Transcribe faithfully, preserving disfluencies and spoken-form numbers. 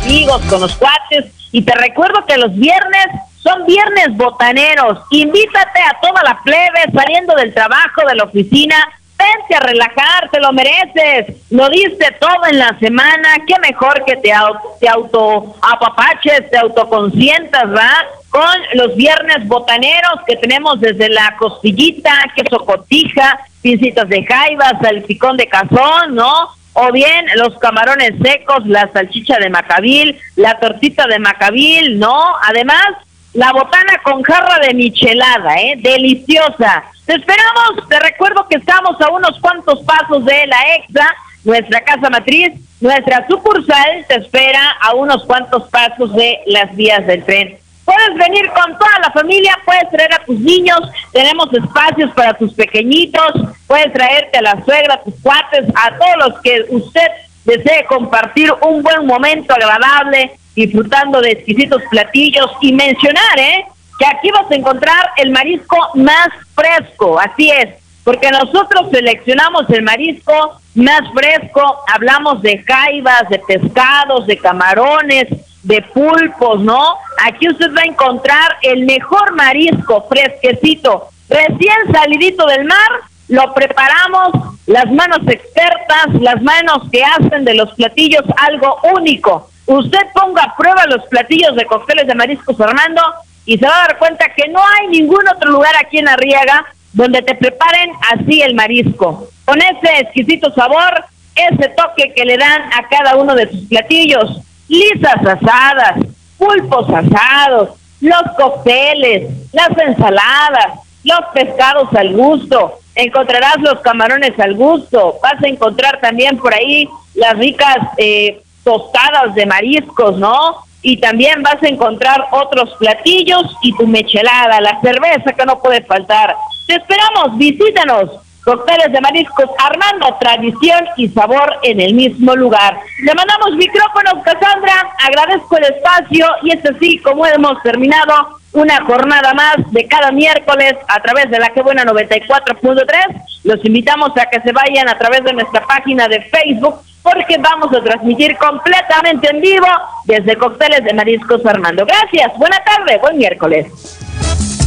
amigos, con los cuates. Y te recuerdo que los viernes son viernes botaneros. Invítate a toda la plebe saliendo del trabajo, de la oficina. Vente a relajar, te lo mereces. Lo diste todo en la semana. Qué mejor que te, auto, te auto apapaches, te autoconsientas, ¿va? Con los viernes botaneros que tenemos desde la costillita, queso cotija, pincitas de jaiba, salpicón de cazón, ¿no? O bien los camarones secos, la salchicha de Macabil, la tortita de Macabil, ¿no? Además, la botana con jarra de michelada, ¿eh? Deliciosa. Te esperamos, te recuerdo que estamos a unos cuantos pasos de la Exa, nuestra casa matriz, nuestra sucursal te espera a unos cuantos pasos de las vías del tren. Puedes venir con toda la familia, puedes traer a tus niños, tenemos espacios para tus pequeñitos, puedes traerte a la suegra, a tus cuates, a todos los que usted desee compartir un buen momento agradable, disfrutando de exquisitos platillos y mencionar, ¿eh? que aquí vas a encontrar el marisco más fresco, así es, porque nosotros seleccionamos el marisco más fresco, hablamos de jaivas, de pescados, de camarones, de pulpos, ¿no? Aquí usted va a encontrar el mejor marisco fresquecito, recién salidito del mar, lo preparamos, las manos expertas, las manos que hacen de los platillos algo único. Usted ponga a prueba los platillos de cócteles de Mariscos Armando y se va a dar cuenta que no hay ningún otro lugar aquí en Arriaga donde te preparen así el marisco, con ese exquisito sabor, ese toque que le dan a cada uno de sus platillos, lisas asadas, pulpos asados, los cócteles, las ensaladas, los pescados al gusto, encontrarás los camarones al gusto, vas a encontrar también por ahí las ricas eh, tostadas de mariscos, ¿no? Y también vas a encontrar otros platillos y tu michelada, la cerveza que no puede faltar. Te esperamos, visítanos. Cócteles de Mariscos Armando, tradición y sabor en el mismo lugar. Le mandamos micrófonos, Cassandra, agradezco el espacio y es así como hemos terminado una jornada más de cada miércoles a través de la Que Buena noventa y cuatro punto tres. Los invitamos a que se vayan a través de nuestra página de Facebook porque vamos a transmitir completamente en vivo desde Cócteles de Mariscos Armando. Gracias, buena tarde, buen miércoles.